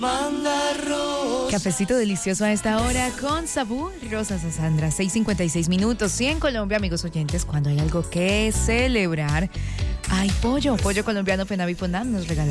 Cafecito delicioso a esta hora con Sabú, Rosa Sandra, 6:56 minutos. Y en Colombia, amigos oyentes, cuando hay algo que celebrar, hay pollo colombiano Penavi Ponam nos regala